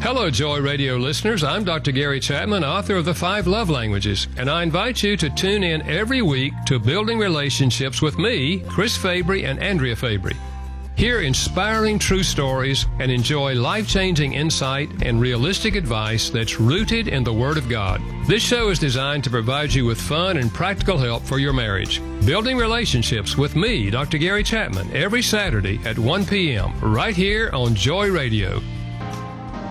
Hello, Joy Radio listeners. I'm Dr. Gary Chapman, author of The 5 Love Languages, and I invite you to tune in every week to Building Relationships with me, Chris Fabry, and Andrea Fabry. Hear inspiring true stories and enjoy life-changing insight and realistic advice that's rooted in the Word of God. This show is designed to provide you with fun and practical help for your marriage. Building Relationships with me, Dr. Gary Chapman, every Saturday at 1 p.m. right here on Joy Radio.